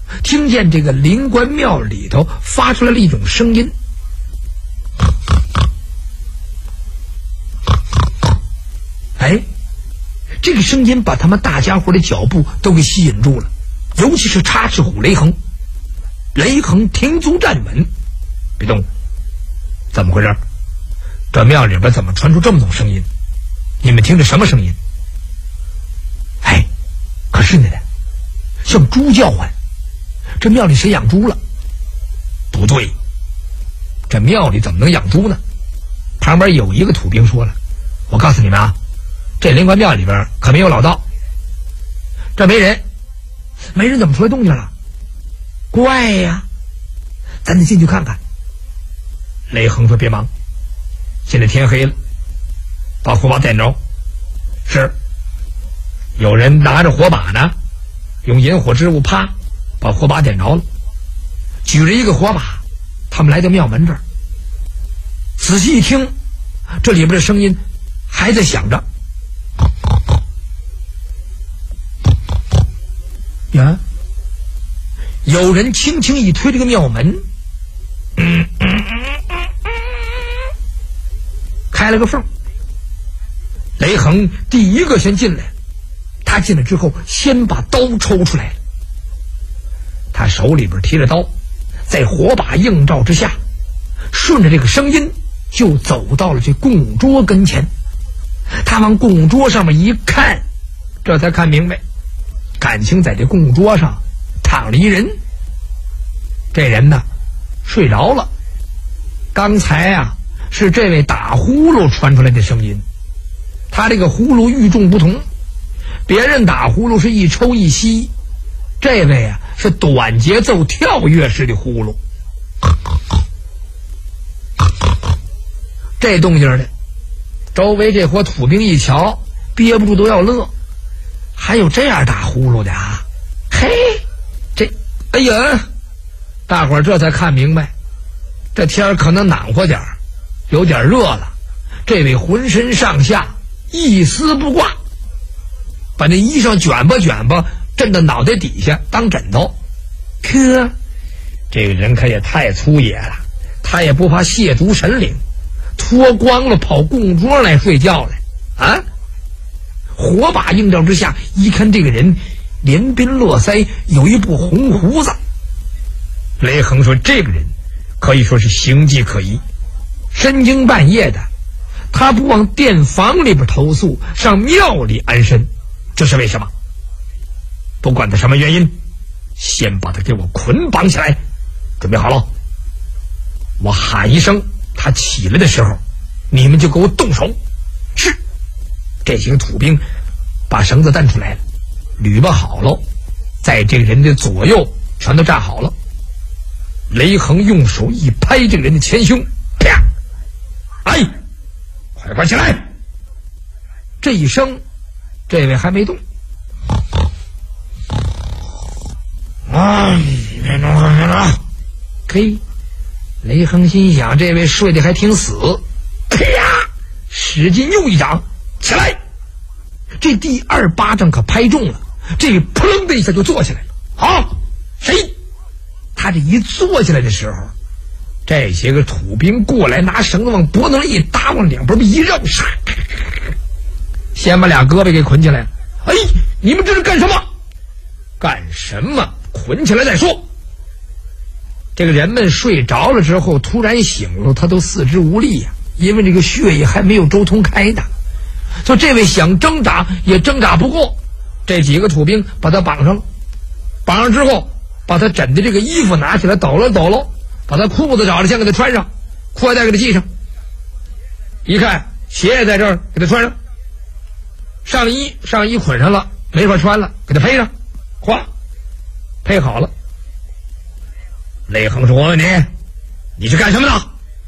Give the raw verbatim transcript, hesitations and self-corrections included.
听见这个灵官庙里头发出来了一种声音，哎，这个声音把他们大家伙的脚步都给吸引住了，尤其是插翅虎雷横。雷横停足站稳，别动，怎么回事？这庙里边怎么传出这么种声音？你们听着什么声音？哎，可是呢，像猪叫唤。这庙里谁养猪了？不对，这庙里怎么能养猪呢？旁边有一个土兵说了，我告诉你们啊，这灵官庙里边可没有老道，这没人，没人怎么出来动静了？怪呀，咱得进去看看。雷横说别忙，现在天黑了，把火把点着。是，有人拿着火把呢，用引火之物啪把火把点着了，举着一个火把，他们来到庙门这儿，仔细一听，这里边的声音还在响着。呀，有人轻轻一推这个庙门，嗯嗯嗯嗯嗯，开了个缝。雷横第一个先进来，他进来之后先把刀抽出来了，他手里边提着刀，在火把映照之下，顺着这个声音就走到了这供桌跟前。他往供桌上面一看，这才看明白，感情在这供桌上躺着一人。这人呢睡着了，刚才啊是这位打呼噜传出来的声音。他这个呼噜与众不同，别人打呼噜是一抽一吸，这位啊是短节奏跳跃式的呼噜。这动静的，周围这伙土兵一瞧，憋不住都要乐。还有这样打呼噜的啊？嘿，这，哎呀，大伙儿这才看明白，这天可能暖和点儿，有点热了。这位浑身上下一丝不挂，把那衣裳卷吧卷吧，震到脑袋底下当枕头。可这个人可也太粗野了，他也不怕亵渎神灵，脱光了跑供桌来睡觉来啊！火把映照之下，一看这个人连鬓络腮，有一部红胡子。雷横说这个人可以说是形迹可疑，深更半夜的他不往店房里边投宿，上庙里安身，这是为什么？不管他什么原因，先把他给我捆绑起来。准备好了，我喊一声，他起来的时候你们就给我动手。是。这些个土兵把绳子担出来了，捋吧好了，在这个人的左右全都站好了。雷横用手一拍这个人的前胸，啪！哎，快快起来！这一声，这位还没动。啊，别动了，别动了！嘿，雷横心想，这位睡得还挺死。哎呀，使劲又一掌，起来！这第二巴掌可拍中了，这个扑棱的一下就坐起来了。好，谁？他这一坐起来的时候，这些个土兵过来，拿绳子往脖子上一搭，往两边一绕，杀，先把俩胳膊给捆起来了。哎，你们这是干什么？干什么？捆起来再说。这个人们睡着了之后突然醒了，他都四肢无力呀、啊，因为这个血液还没有周通开的。就这位想挣扎也挣扎不过，这几个土兵把他绑上了，绑上之后把他枕的这个衣服拿起来抖了抖了，把他裤子找了先给他穿上，裤带给他系上，一看鞋也在这儿给他穿上，上衣上衣捆上了没法穿了，给他配上，哗，配好了。雷横说：“我问你，你是干什么的？”